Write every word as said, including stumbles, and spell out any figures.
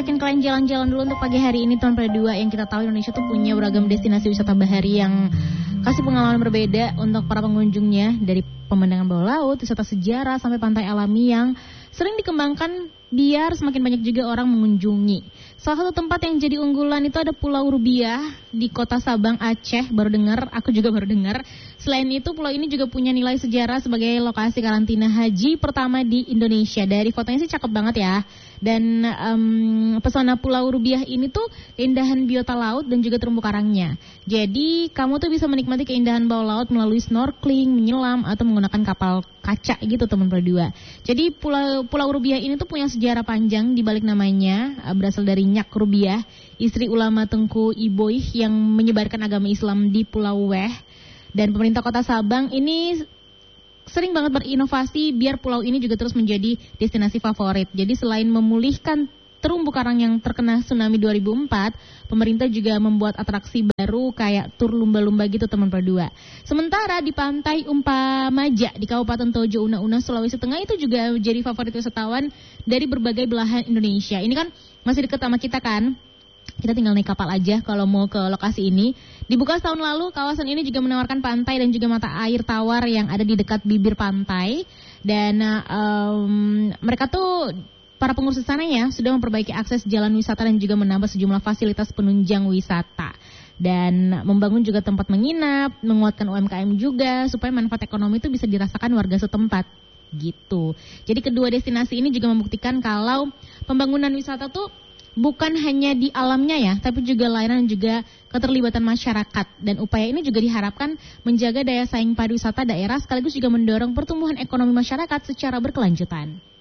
ngajakin kalian jalan-jalan dulu untuk pagi hari ini tahun dua yang kita tahu Indonesia tuh punya beragam destinasi wisata bahari yang kasih pengalaman berbeda untuk para pengunjungnya, dari pemandangan bawah laut, wisata sejarah sampai pantai alami yang sering dikembangkan biar semakin banyak juga orang mengunjungi. Salah satu tempat yang jadi unggulan itu ada Pulau Rubiah di Kota Sabang, Aceh. Baru dengar, aku juga baru dengar. Selain itu, pulau ini juga punya nilai sejarah sebagai lokasi karantina haji pertama di Indonesia. Dari fotonya sih cakep banget ya. Dan um, pesona Pulau Rubiah ini tuh keindahan biota laut dan juga terumbu karangnya. Jadi kamu tuh bisa menikmati keindahan bawah laut melalui snorkeling, menyelam, atau menggunakan kapal kaca gitu teman berdua. Jadi Pulau Pulau Rubiah ini tuh punya sejarah panjang di balik namanya, berasal dari Nyak Rubiah, istri ulama Tengku Iboih yang menyebarkan agama Islam di Pulau Weh. Dan pemerintah Kota Sabang ini sering banget berinovasi biar pulau ini juga terus menjadi destinasi favorit. Jadi selain memulihkan terumbu karang yang terkena tsunami dua ribu empat, pemerintah juga membuat atraksi baru kayak tur lumba-lumba gitu teman berdua. Sementara di pantai Umpamaja di Kabupaten Tojo Una-Una Sulawesi Tengah itu juga jadi favorit wisatawan dari berbagai belahan Indonesia. Ini kan masih dekat sama kita kan? Kita tinggal naik kapal aja kalau mau ke lokasi ini. Dibuka setahun lalu, kawasan ini juga menawarkan pantai dan juga mata air tawar yang ada di dekat bibir pantai. Dan um, mereka tuh, para pengurus sana ya, sudah memperbaiki akses jalan wisata dan juga menambah sejumlah fasilitas penunjang wisata. Dan membangun juga tempat menginap, menguatkan U M K M juga, supaya manfaat ekonomi itu bisa dirasakan warga setempat. Gitu. Jadi kedua destinasi ini juga membuktikan kalau pembangunan wisata tuh bukan hanya di alamnya ya, tapi juga layanan dan juga keterlibatan masyarakat. Dan upaya ini juga diharapkan menjaga daya saing pariwisata daerah sekaligus juga mendorong pertumbuhan ekonomi masyarakat secara berkelanjutan.